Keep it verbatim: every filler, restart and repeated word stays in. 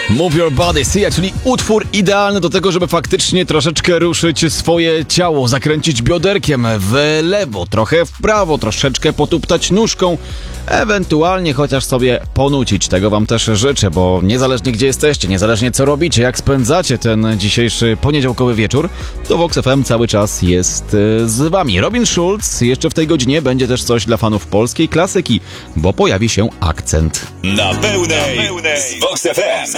Move Your Body, Sia, czyli utwór idealny do tego, żeby faktycznie troszeczkę ruszyć swoje ciało, zakręcić bioderkiem w lewo, trochę w prawo, troszeczkę potuptać nóżką, ewentualnie chociaż sobie ponucić. Tego wam też życzę, bo niezależnie gdzie jesteście, niezależnie co robicie, jak spędzacie ten dzisiejszy poniedziałkowy wieczór, to Vox F M cały czas jest z wami. Robin Schulz, jeszcze w tej godzinie będzie też coś dla fanów polskiej klasyki, bo pojawi się akcent. Na pełnej, na pełnej z Vox F M.